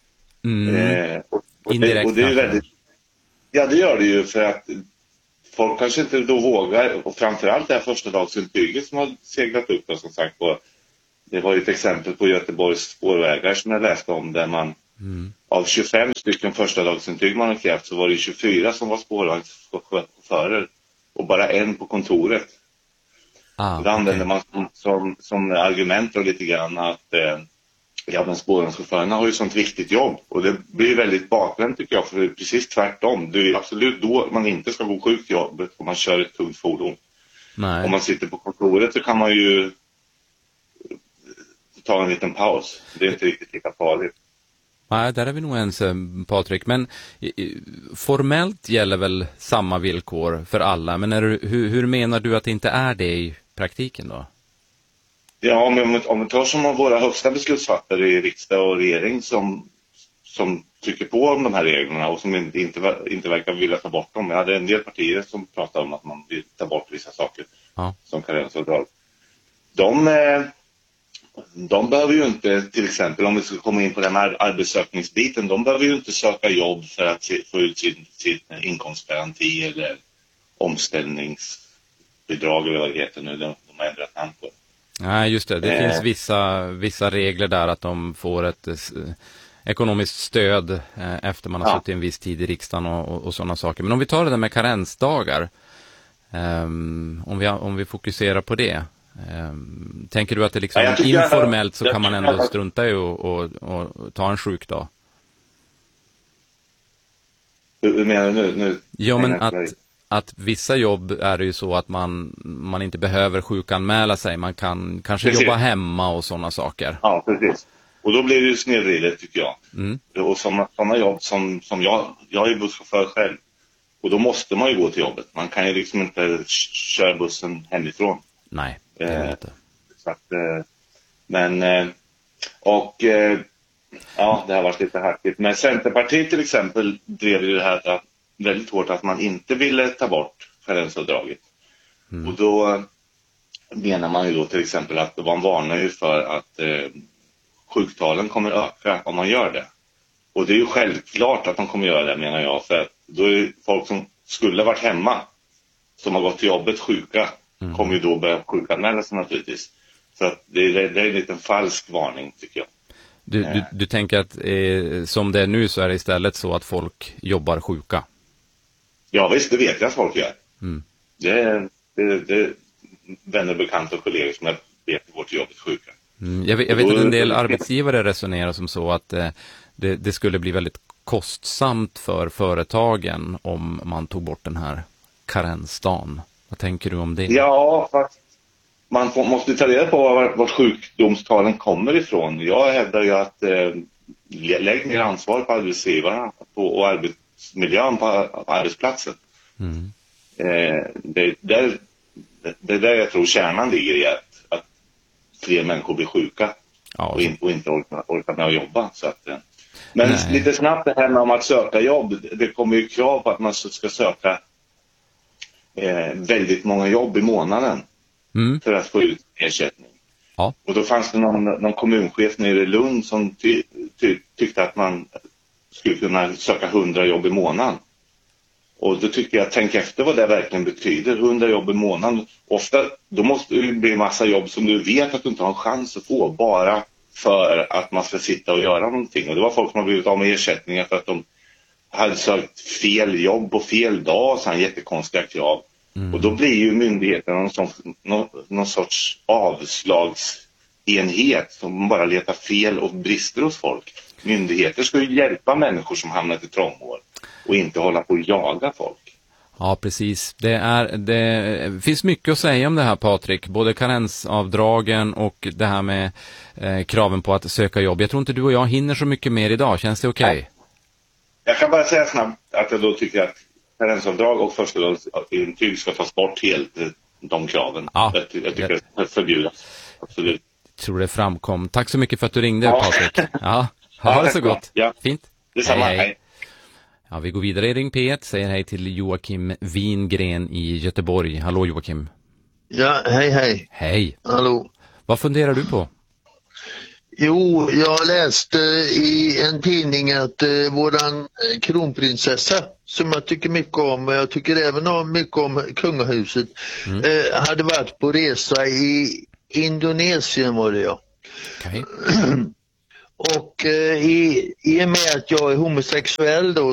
Och det är väldigt... Ja, det gör det ju, för att folk kanske inte då vågar, och framförallt det här första dagsintyget som har seglat upp och som sagt, och det var ju ett exempel på Göteborgs spårvägar som jag läste om, där man av 25 stycken första dagsintyg man har krävt, så var det 24 som var spårvagnschaufförer och bara en på kontoret. Det använder man som argument och lite grann att men spårvagnschaufförerna har ju sånt viktigt jobb, och det blir väldigt bakvänt tycker jag, för det är precis tvärtom. Det är absolut då man inte ska gå sjuk till jobbet om man kör ett tungt fordon. Nej. Om man sitter på kontoret så kan man ju ta en liten paus. Det är inte riktigt lika farligt. Nej, där är vi nog ens, Patrik. Men formellt gäller väl samma villkor för alla. Men hur menar du att det inte är det i praktiken då? Ja, men om vi tar som av våra högsta beslutsfattare i riksdag och regering som trycker på om de här reglerna och som inte verkar vilja ta bort dem. Jag hade en del partier som pratade om att man vill ta bort vissa saker som karensavdrag. De behöver ju inte, till exempel om vi ska komma in på den här arbetssökningsbiten, de behöver ju inte söka jobb för att få ut sin inkomstgaranti eller omställningsbidrag eller vad det heter nu, de har ändrat namn på. Nej, just det. Det finns vissa regler där att de får ett ekonomiskt stöd efter man har suttit en viss tid i riksdagen och sådana saker. Men om vi tar det där med karensdagar, om vi fokuserar på det. Tänker du att det liksom informellt så kan man ändå strunta i och ta en sjukdag? Hur menar du nu? Ja, men att vissa jobb är det ju så att man inte behöver sjukanmäla sig. Man kan kanske jobba hemma och sådana saker. Ja, precis. Och då blir det ju snedvridet tycker jag. Och sådana jobb som jag är busschaufför själv. Och då måste man ju gå till jobbet. Man kan ju liksom inte köra bussen hemifrån. Nej, det är inte. Så att, det har varit lite hackigt. Men Centerpartiet till exempel drev ju det här väldigt hårt att man inte ville ta bort karensavdraget. Och då menar man ju då till exempel att man varnar ju för att sjuktalen kommer öka om man gör det. Och det är ju självklart att de kommer göra det, menar jag. För då är folk som skulle varit hemma, som har gått till jobbet sjuka, kommer ju då börja sjukanmäla sig naturligtvis. Så att det är en liten falsk varning tycker jag. Du tänker att som det är nu så är det istället så att folk jobbar sjuka? Ja visst, det vet jag att folk gör. Det är vänner, bekanta och kollegor som jag vet går till jobbet sjuka. Jag vet att en del arbetsgivare resonerar som så att det skulle bli väldigt kostsamt för företagen om man tog bort den här karensdagen. Vad tänker du om det? Ja, fast man måste ta reda på var sjukdomstalen kommer ifrån. Jag hävdar ju att lägg mer ansvar på arbetsgivarna och arbetsmiljön på arbetsplatsen. Det är där jag tror kärnan ligger i att fler människor blir sjuka och inte orkar med att jobba. Så att, men lite snabbt det här med om att söka jobb. Det kommer ju krav på att man ska söka väldigt många jobb i månaden för att få ut ersättning. Och då fanns det någon kommunchef nere i Lund som tyckte att man skulle kunna söka 100 jobb i månaden. Och då tycker jag, tänk efter vad det verkligen betyder. 100 jobb i månaden. Ofta, då måste det bli en massa jobb som du vet att du inte har en chans att få bara för att man ska sitta och göra någonting. Och det var folk som har blivit av med ersättningar för att de hade sökt fel jobb på fel dag och sådana jättekonstiga krav. Och då blir ju myndigheterna någon sorts avslagsenhet som bara letar fel och brister hos folk. Myndigheter ska ju hjälpa människor som hamnat i trångmål och inte hålla på att jaga folk. Ja, precis. Det finns mycket att säga om det här, Patrik. Både karensavdragen och det här med kraven på att söka jobb. Jag tror inte du och jag hinner så mycket mer idag. Känns det okej? Jag kan bara säga snabbt att jag då tycker att karensavdrag och förstahandsintyg ska tas bort helt, de kraven. Jag tycker det ska förbjudas. Absolut. Jag tror det framkom. Tack så mycket för att du ringde, Patrik. Ha det så gott. Ja. Fint. Detsamma. Hej. Ja, vi går vidare i Ring P1. Säger hej till Joakim Wingren i Göteborg. Hallå Joakim. Ja, hej. Hej. Hallå. Vad funderar du på? Jo, jag läste i en tidning att våran kronprinsessa, som jag tycker mycket om, och jag tycker även mycket om kungahuset, hade varit på resa i Indonesien, var det ja. Okay. Och i och med att jag är homosexuell då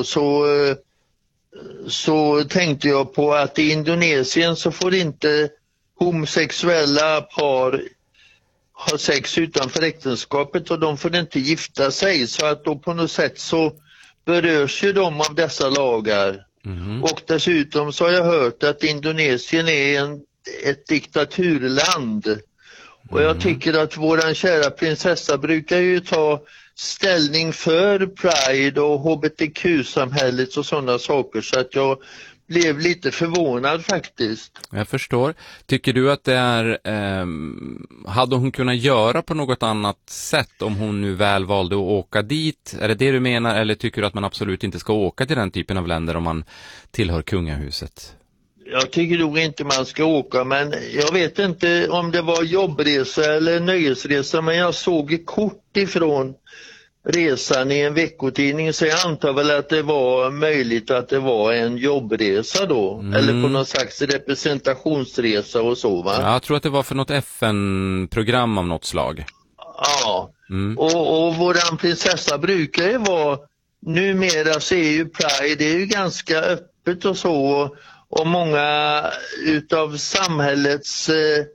så tänkte jag på att i Indonesien så får inte homosexuella par ha sex utanför äktenskapet och de får inte gifta sig, så att då på något sätt så berörs ju de av dessa lagar. Och dessutom så har jag hört att Indonesien är ett diktaturland. Och jag tycker att våran kära prinsessa brukar ju ta ställning för Pride och HBTQ-samhället och sådana saker, så att jag blev lite förvånad faktiskt. Jag förstår. Tycker du att det är hade hon kunnat göra på något annat sätt om hon nu väl valde att åka dit? Är det det du menar, eller tycker du att man absolut inte ska åka till den typen av länder om man tillhör kungahuset? Jag tycker nog inte man ska åka, men jag vet inte om det var jobbresa eller nöjesresa, men jag såg kort ifrån resan i en veckotidning, så jag antar väl att det var möjligt att det var en jobbresa då, eller på någon slags representationsresa och så, va? Ja, jag tror att det var för något FN-program av något slag. Ja, och våran prinsessa brukar ju vara, numera så är ju Pride, det är ju ganska öppet och så, och många utav samhällets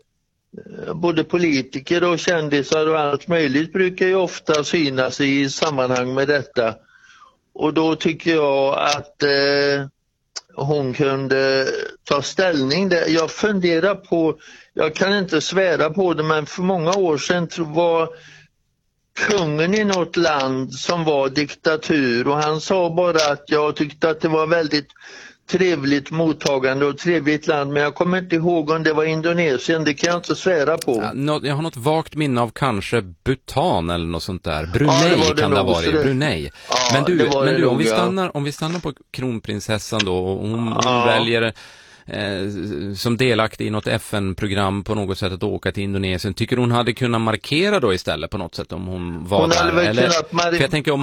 både politiker och kändisar och allt möjligt brukar ju ofta synas i sammanhang med detta. Och då tycker jag att hon kunde ta ställning där. Jag funderar på, jag kan inte svära på det, men för många år sedan var kungen i något land som var diktatur, och han sa bara att jag tyckte att det var väldigt trevligt mottagande och trevligt land, men jag kommer inte ihåg om det var Indonesien, det kan jag inte svära på. Ja, jag har något vagt minne av kanske Bhutan eller något sånt där. Brunei kan det ha varit. Brunei. Ja, men du om vi stannar på kronprinsessan då, och hon väljer som delaktig i något FN-program på något sätt att åka till Indonesien. Tycker hon hade kunnat markera då istället på något sätt om hon var hon där? Eller, för jag tänker om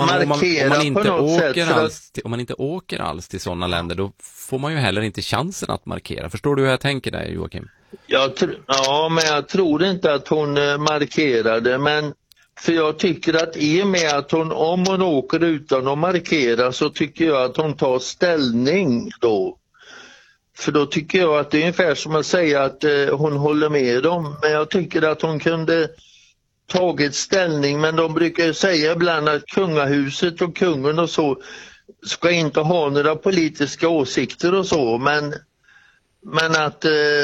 man inte åker alls till sådana länder, då får man ju heller inte chansen att markera. Förstår du hur jag tänker där, Joakim? Men jag tror inte att hon markerade, men för jag tycker att i och med att om hon åker utan att markera, så tycker jag att hon tar ställning då. För då tycker jag att det är ungefär som att säga att hon håller med dem. Men jag tycker att hon kunde tagit ställning. Men de brukar säga ibland att kungahuset och kungen och så ska inte ha några politiska åsikter och så. Men att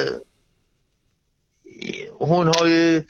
hon har ju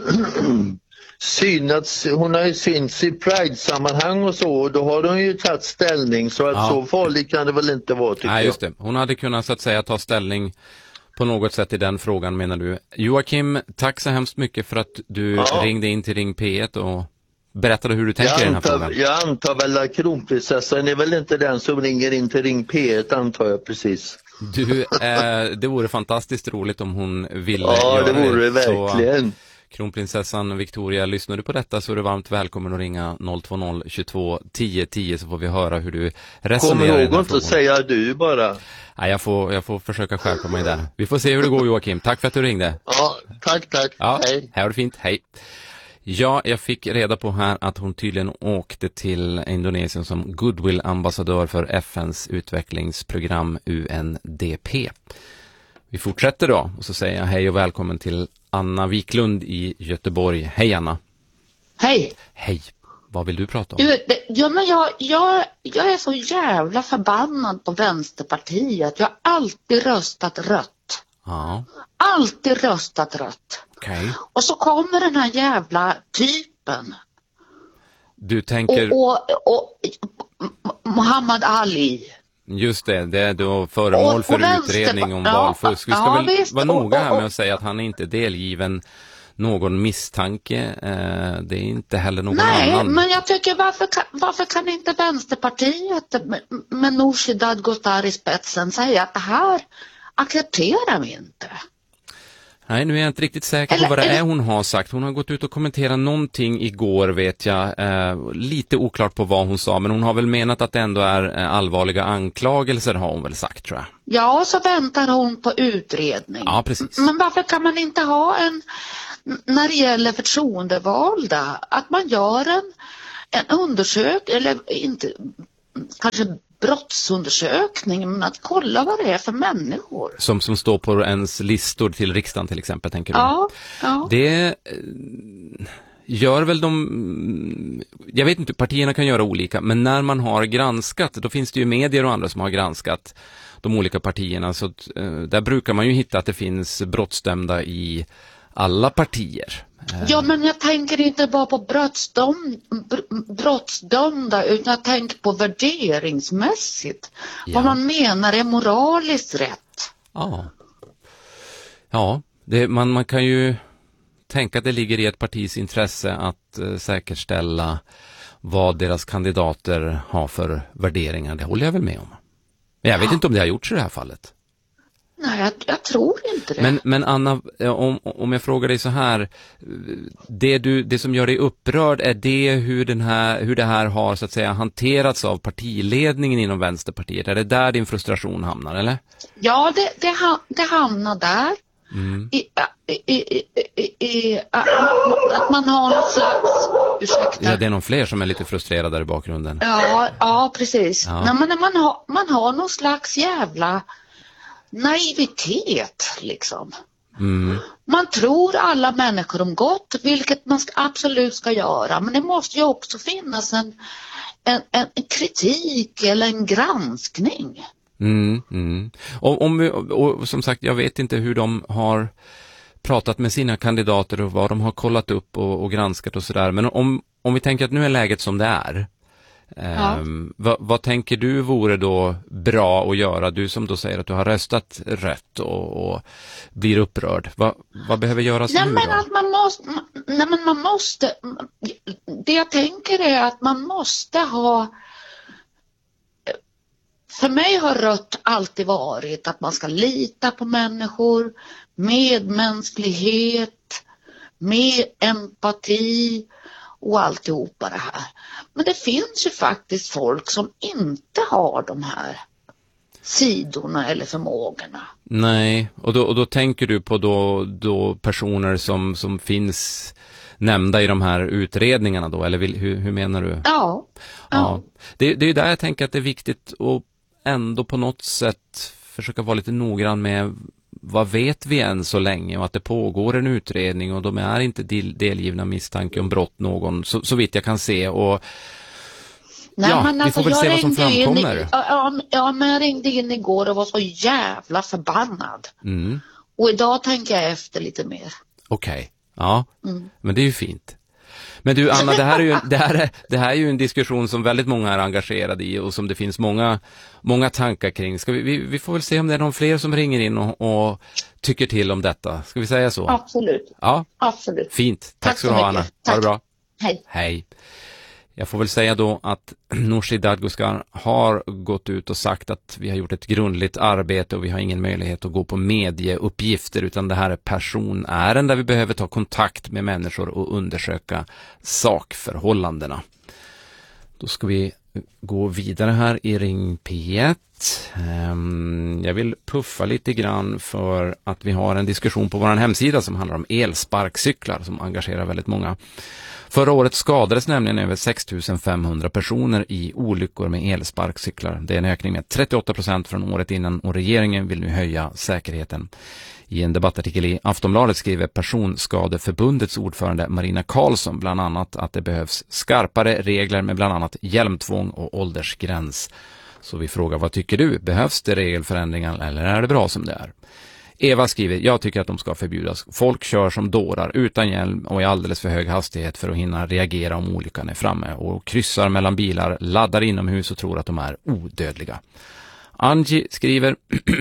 hon har ju synts i Pride-sammanhang och så, och då har hon ju tagit ställning, så att så farligt kan det väl inte vara, tycker jag. Just det. Hon hade kunnat så att säga ta ställning på något sätt i den frågan, menar du. Joakim, tack så hemskt mycket för att du ringde in till Ring P1 och berättade hur du tänker i den här frågan. Jag antar väl att kronprinsessan är väl inte den som ringer in till Ring P1, antar jag precis. Det vore fantastiskt roligt om hon ville göra det. Ja, det vore det Så, verkligen. kronprinsessan Victoria, lyssnar du på detta så är du varmt välkommen att ringa 020 22 10 10, så får vi höra hur du resonerar. Kommer någon inte säga du bara? Nej, jag får försöka skärpa mig där. Vi får se hur det går, Joakim. Tack för att du ringde. Ja, tack. Ja, hej. Här var det fint, hej. Ja, jag fick reda på här att hon tydligen åkte till Indonesien som goodwill-ambassadör för FNs utvecklingsprogram UNDP. Vi fortsätter då, och så säger jag hej och välkommen till Anna Wiklund i Göteborg. Hej Anna. Hej. Hej. Vad vill du prata om? Jag är så jävla förbannad på Vänsterpartiet. Jag har alltid röstat rött. Ja. Alltid röstat rött. Okej. Och så kommer den här jävla typen. Du tänker... Och Muhammad Ali. Just det är då föremål för utredning om valfusk. Vi ska väl vara noga här med att säga att han är inte delgiven någon misstanke. Det är inte heller någon annan. Nej, men jag tycker varför kan inte Vänsterpartiet med Nooshi Dadgostar i spetsen säga att det här accepterar vi inte? Nej, nu är jag inte riktigt säker på vad det är hon har sagt. Hon har gått ut och kommenterat någonting igår, vet jag. Lite oklart på vad hon sa, men hon har väl menat att det ändå är allvarliga anklagelser, har hon väl sagt, tror jag. Ja, så väntar hon på utredning. Ja, precis. Men varför kan man inte ha när det gäller förtroendevalda, att man gör en undersökning, eller inte, kanske brottsundersökning, men att kolla vad det är för människor. Som står på ens listor till riksdagen till exempel, tänker du? Ja. Det gör väl jag vet inte, partierna kan göra olika, men när man har granskat, då finns det ju medier och andra som har granskat de olika partierna, så där brukar man ju hitta att det finns brottsdömda i alla partier. Ja, men jag tänker inte bara på brottsdömda, utan jag tänker på värderingsmässigt. Ja. Vad man menar är moraliskt rätt. Ja, man kan ju tänka att det ligger i ett partis intresse att säkerställa vad deras kandidater har för värderingar. Det håller jag väl med om. Men jag vet inte om det har gjorts i det här fallet. Nej, jag tror inte det. Men Anna, om jag frågar dig så här, det som gör dig upprörd, är det hur det här har så att säga hanterats av partiledningen inom Vänsterpartiet? Är det där din frustration hamnar, eller? Ja, det hamnar där. Att man har någon slags... Ursäkta. Ja, det är någon fler som är lite frustrerade där i bakgrunden. Ja, precis. Ja. Nej, men man har någon slags jävla naivitet liksom. Man tror alla människor om gott, vilket man absolut ska göra, men det måste ju också finnas en kritik eller en granskning. Och som sagt, jag vet inte hur de har pratat med sina kandidater och vad de har kollat upp och granskat och sådär, men om vi tänker att nu är läget som det är, vad tänker du vore då bra att göra? Du som då säger att du har röstat rätt och blir upprörd. Vad behöver göras nu då? Men man måste, det jag tänker är att man måste ha, för mig har rött alltid varit att man ska lita på människor, medmänsklighet, med empati och alltihopa det här. Men det finns ju faktiskt folk som inte har de här sidorna eller förmågorna. Nej, och då tänker du på då personer som finns nämnda i de här utredningarna då, eller hur menar du? Ja. Det är ju där jag tänker att det är viktigt att ändå på något sätt försöka vara lite noggrann med vad vet vi än så länge, och att det pågår en utredning och de är inte delgivna misstanke om brott någon, så vitt jag kan se, och vi får väl se vad som framkommer. Men jag ringde in igår och var så jävla förbannad. Och idag tänker jag efter lite mer. Okej. Ja, men det är ju fint. Men du Anna, det här är ju en diskussion som väldigt många är engagerade i och som det finns många tankar kring. Vi får väl se om det är någon fler som ringer in och tycker till om detta. Ska vi säga så? Absolut. Ja, absolut. Fint. Tack så mycket, Anna. Ha det bra. Hej. Jag får väl säga då att Nooshi Dadgostar har gått ut och sagt att vi har gjort ett grundligt arbete och vi har ingen möjlighet att gå på medieuppgifter, utan det här är personärenden där vi behöver ta kontakt med människor och undersöka sakförhållandena. Då ska vi gå vidare här i Ring P1. Jag vill puffa lite grann för att vi har en diskussion på vår hemsida som handlar om elsparkcyklar som engagerar väldigt många. Förra året skadades nämligen över 6 500 personer i olyckor med elsparkcyklar. Det är en ökning med 38% från året innan och regeringen vill nu höja säkerheten. I en debattartikel i Aftonbladet skriver Personskadeförbundets ordförande Marina Karlsson bland annat att det behövs skarpare regler med bland annat hjälmtvång och åldersgräns. Så vi frågar, vad tycker du? Behövs det regelförändringar eller är det bra som det är? Eva skriver, jag tycker att de ska förbjudas. Folk kör som dårar utan hjälm och i alldeles för hög hastighet för att hinna reagera om olyckan är framme, och kryssar mellan bilar, laddar inomhus och tror att de är odödliga. Angie skriver,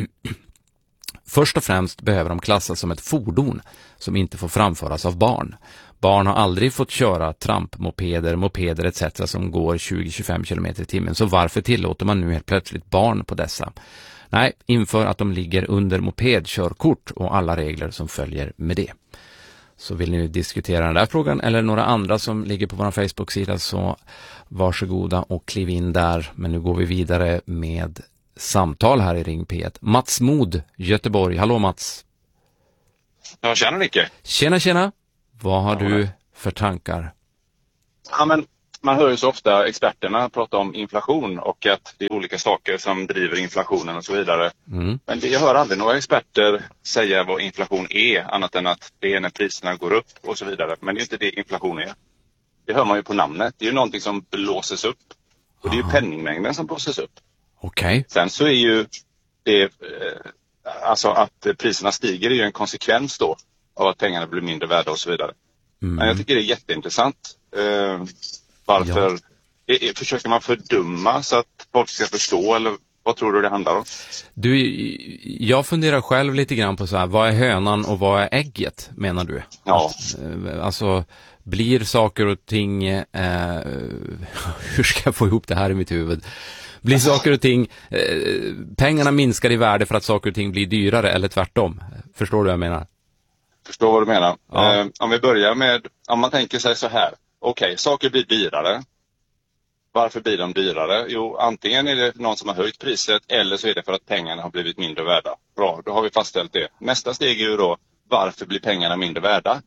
först och främst behöver de klassas som ett fordon som inte får framföras av barn. Barn har aldrig fått köra trampmopeder, mopeder etc. som går 20-25 km i timmen, så varför tillåter man nu helt plötsligt barn på dessa? Nej, inför att de ligger under mopedkörkort och alla regler som följer med det. Så vill ni diskutera den där frågan eller några andra som ligger på vår Facebook-sida, så varsågoda och kliv in där. Men nu går vi vidare med samtal här i Ring P1. Mats Mod, Göteborg. Hallå Mats. Ja, tjena Nicke. Tjena. Vad har du för tankar? Ja, men man hör ju så ofta experterna prata om inflation och att det är olika saker som driver inflationen och så vidare. Men jag hör aldrig några experter säga vad inflation är, annat än att det är när priserna går upp och så vidare. Men det är inte det inflation är. Det hör man ju på namnet. Det är ju någonting som blåses upp. Och det är ju penningmängden som blåses upp. Okej. Sen så är ju det, alltså att priserna stiger är ju en konsekvens då av att pengarna blir mindre värda och så vidare. Men jag tycker det är jätteintressant. Varför försöker man fördumma så att folk ska förstå, eller vad tror du det handlar om? Jag funderar själv lite grann på så här, vad är hönan och vad är ägget, menar du? Ja. Alltså, blir saker och ting, hur ska jag få ihop det här i mitt huvud? Blir saker och ting, pengarna minskar i värde för att saker och ting blir dyrare eller tvärtom? Förstår du vad jag menar? Förstår vad du menar. Ja. Om vi börjar med, om man tänker sig så här. Okej, saker blir dyrare. Varför blir de dyrare? Jo, antingen är det någon som har höjt priset eller så är det för att pengarna har blivit mindre värda. Bra, då har vi fastställt det. Nästa steg är ju då, varför blir pengarna mindre värda?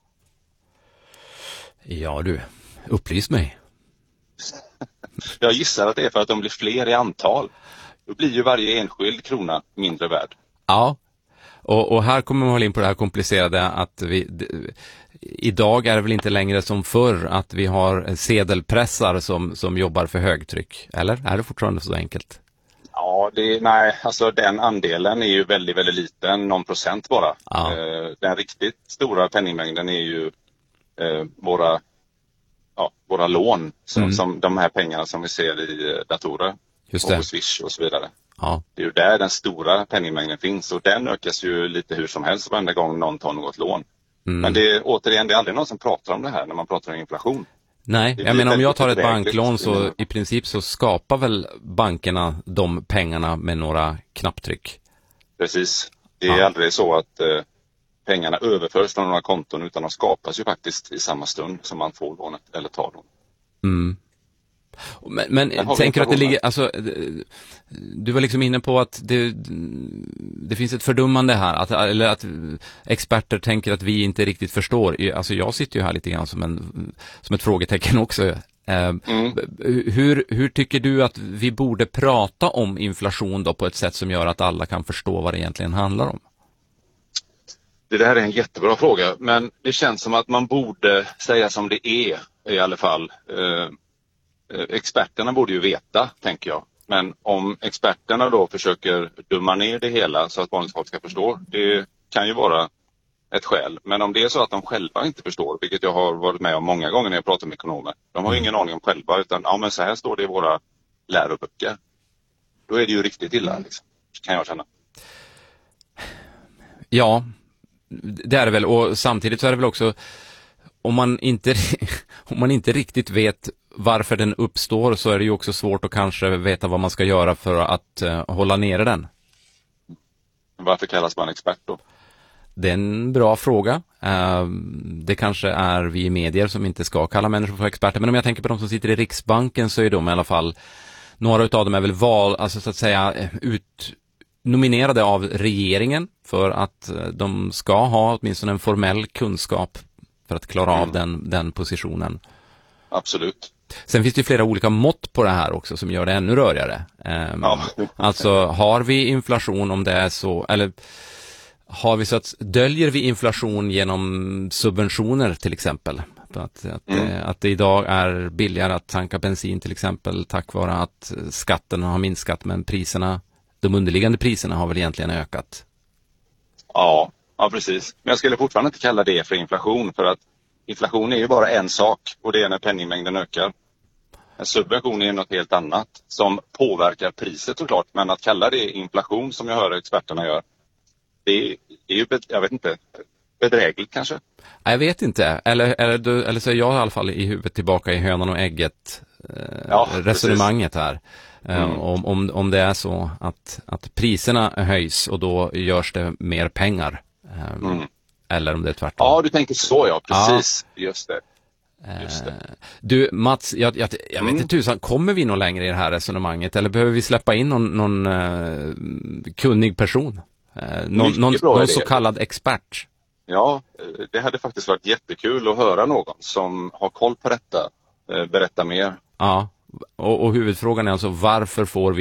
Ja du, upplys mig. Jag gissar att det är för att de blir fler i antal. Då blir ju varje enskild krona mindre värd. Ja, och här kommer man hålla in på det här komplicerade att idag är det väl inte längre som förr att vi har sedelpressar som jobbar för högtryck, eller? Är det fortfarande så enkelt? Ja, alltså den andelen är ju väldigt, väldigt liten, någon procent bara. Ja. Den riktigt stora penningmängden är ju våra lån, som de här pengarna som vi ser i datorer. Just det. Och Swish och så vidare. Ja. Det är ju där den stora penningmängden finns, och den ökas ju lite hur som helst varenda gång någon tar något lån. Men det är aldrig någon som pratar om det här när man pratar om inflation. Nej, jag menar om jag tar ett banklån så i princip så skapar väl bankerna de pengarna med några knapptryck. Precis. Det är aldrig så att pengarna överförs från några konton, utan de skapas ju faktiskt i samma stund som man får lånet eller tar lånet. Men tänker att det ligger, alltså, du var liksom inne på att det finns ett fördummande här, eller att experter tänker att vi inte riktigt förstår. Alltså jag sitter ju här lite grann som ett frågetecken också. Hur tycker du att vi borde prata om inflation då på ett sätt som gör att alla kan förstå vad det egentligen handlar om? Det där är en jättebra fråga, men det känns som att man borde säga som det är i alla fall. Experterna borde ju veta, tänker jag. Men om experterna då försöker dumma ner det hela så att vanligt folk ska förstå, det kan ju vara ett skäl. Men om det är så att de själva inte förstår, vilket jag har varit med om många gånger när jag pratar med ekonomer. De har ju ingen aning om själva, utan men så här står det i våra läroböcker. Då är det ju riktigt illa, liksom, kan jag känna. Ja, det är det väl. Och samtidigt så är det väl också, om man inte riktigt vet varför den uppstår, så är det ju också svårt att kanske veta vad man ska göra för att hålla nere den. Varför kallas man expert då? Det är en bra fråga. Det kanske är vi i medier som inte ska kalla människor för experter. Men om jag tänker på de som sitter i Riksbanken, så är de i alla fall, några utav dem är väl alltså så att säga nominerade av regeringen för att de ska ha åtminstone en formell kunskap för att klara av den positionen. Absolut. Sen finns det ju flera olika mått på det här också som gör det ännu rörigare. Alltså har vi inflation, om det är så, eller har vi så att döljer vi inflation genom subventioner till exempel? Att det idag är billigare att tanka bensin till exempel tack vare att skatten har minskat, men de underliggande priserna har väl egentligen ökat. Ja, precis. Men jag skulle fortfarande inte kalla det för inflation, för att inflation är ju bara en sak, och det är när penningmängden ökar. En subvention är något helt annat som påverkar priset såklart, men att kalla det inflation som jag hör experterna gör, det är ju, jag vet inte, bedrägligt kanske. Jag vet inte, eller så är jag i alla fall i huvudet tillbaka i hönan och ägget resonemanget här. Om det är så att priserna höjs och då görs det mer pengar. Eller om det är tvärtom. Ja, du tänker så, ja. Precis. Ja. Just det. Du Mats, jag vet inte tusan, kommer vi nog längre i det här resonemanget eller behöver vi släppa in någon kunnig person? Någon så kallad expert? Ja, det hade faktiskt varit jättekul att höra någon som har koll på detta berätta mer. Ja, och huvudfrågan är alltså varför får vi